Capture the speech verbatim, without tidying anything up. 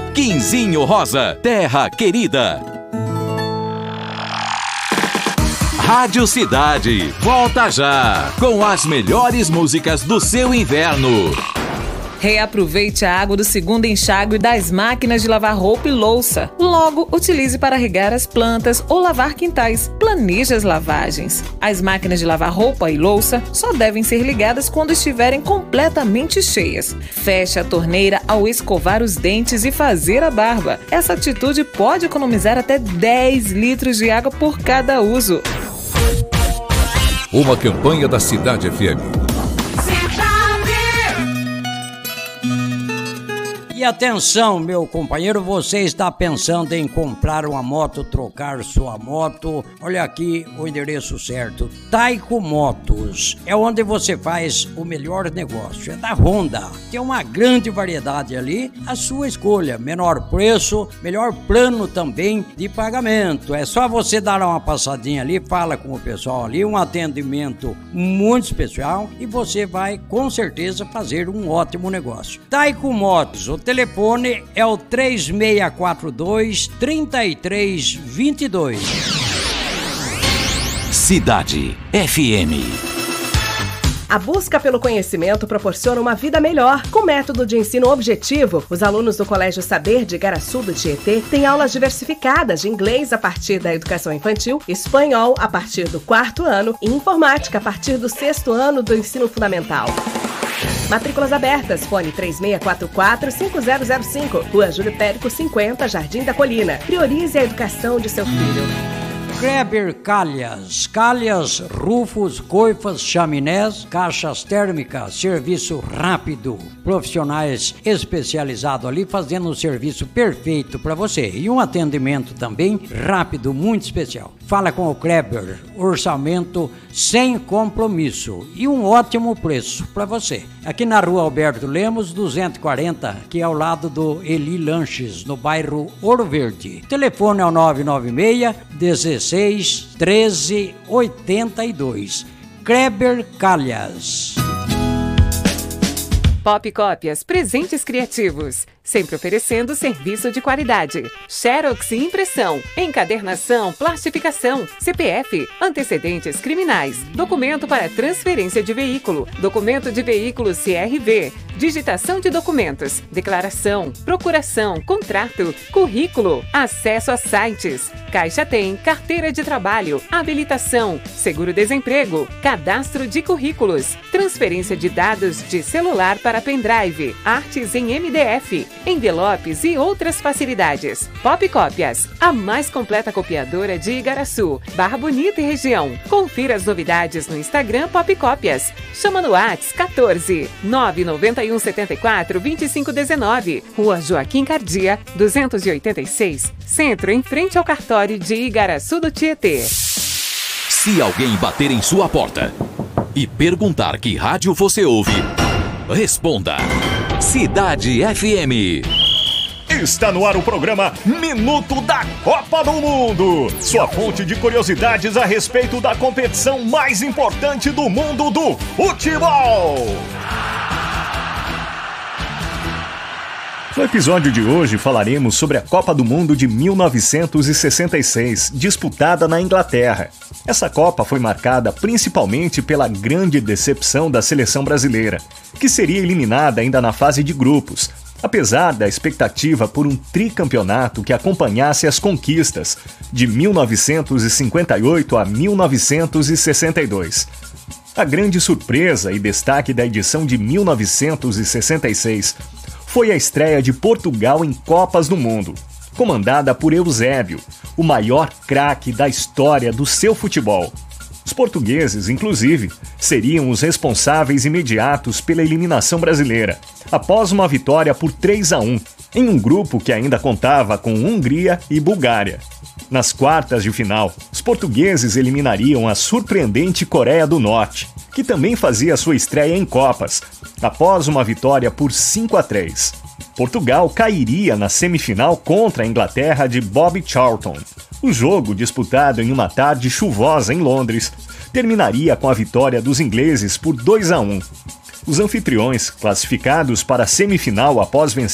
Quinzinho Rosa, terra querida. Rádio Cidade, volta já, com as melhores músicas do seu inverno. Reaproveite a água do segundo enxágue das máquinas de lavar roupa e louça. Logo, utilize para regar as plantas ou lavar quintais. Planeje as lavagens. As máquinas de lavar roupa e louça só devem ser ligadas quando estiverem completamente cheias. Feche a torneira ao escovar os dentes e fazer a barba. Essa atitude pode economizar até dez litros de água por cada uso. Uma campanha da Cidade F M. E atenção, meu companheiro, você está pensando em comprar uma moto, trocar sua moto? Olha aqui o endereço certo. Taiko Motos é onde você faz o melhor negócio. É da Honda. Tem uma grande variedade ali, a sua escolha. Menor preço, melhor plano também de pagamento. É só você dar uma passadinha ali, fala com o pessoal ali, um atendimento muito especial e você vai com certeza fazer um ótimo negócio. Taiko Motos, o telefone é o três seis quatro dois, três três dois dois. Cidade F M. A busca pelo conhecimento proporciona uma vida melhor. Com método de ensino objetivo, os alunos do Colégio Saber de Igaraçu do Tietê têm aulas diversificadas de inglês a partir da educação infantil, espanhol a partir do quarto ano e informática a partir do sexto ano do ensino fundamental. Matrículas abertas, fone três seis quatro quatro, cinco zero zero cinco, Rua Júlio Périco cinquenta, Jardim da Colina. Priorize a educação de seu filho. Kleber Calhas, calhas, rufos, coifas, chaminés, caixas térmicas, serviço rápido, profissionais especializados ali fazendo um serviço perfeito para você e um atendimento também rápido, muito especial. Fala com o Kleber, orçamento sem compromisso e um ótimo preço para você. Aqui na Rua Alberto Lemos, duzentos e quarenta, que é ao lado do Eli Lanches, no bairro Ouro Verde. Telefone é o nove nove seis, dezesseis, treze, oitenta e dois. Kleber Calhas. Pop Cópias, presentes criativos. Sempre oferecendo serviço de qualidade. Xerox e impressão, encadernação, plastificação, C P F, antecedentes criminais, documento para transferência de veículo, documento de veículo C R V, digitação de documentos, declaração, procuração, contrato, currículo, acesso a sites, Caixa Tem, carteira de trabalho, habilitação, seguro-desemprego, cadastro de currículos, transferência de dados de celular para pendrive, artes em M D F, envelopes e outras facilidades. Pop Cópias, a mais completa copiadora de Igaraçu, Barra Bonita e região. Confira as novidades no Instagram Pop Cópias. Chama no WhatsApp quatorze, nove nove um sete quatro, dois cinco um nove, Rua Joaquim Cardia, duzentos e oitenta e seis, Centro, em frente ao cartório de Igaraçu do Tietê. Se alguém bater em sua porta e perguntar que rádio você ouve, responda Cidade F M. Está no ar o programa Minuto da Copa do Mundo. Sua fonte de curiosidades a respeito da competição mais importante do mundo do futebol. No episódio de hoje falaremos sobre a Copa do Mundo de mil novecentos e sessenta e seis, disputada na Inglaterra. Essa Copa foi marcada principalmente pela grande decepção da seleção brasileira, que seria eliminada ainda na fase de grupos, apesar da expectativa por um tricampeonato que acompanhasse as conquistas de mil novecentos e cinquenta e oito a mil novecentos e sessenta e dois. A grande surpresa e destaque da edição de mil novecentos e sessenta e seis foi a estreia de Portugal em Copas do Mundo, comandada por Eusébio, o maior craque da história do seu futebol. Os portugueses, inclusive, seriam os responsáveis imediatos pela eliminação brasileira, após uma vitória por três a um, em um grupo que ainda contava com Hungria e Bulgária. Nas quartas de final, os portugueses eliminariam a surpreendente Coreia do Norte, que também fazia sua estreia em Copas, após uma vitória por cinco a três. Portugal cairia na semifinal contra a Inglaterra de Bob Charlton. O jogo, disputado em uma tarde chuvosa em Londres, terminaria com a vitória dos ingleses por dois a um. Os anfitriões, classificados para a semifinal após vencer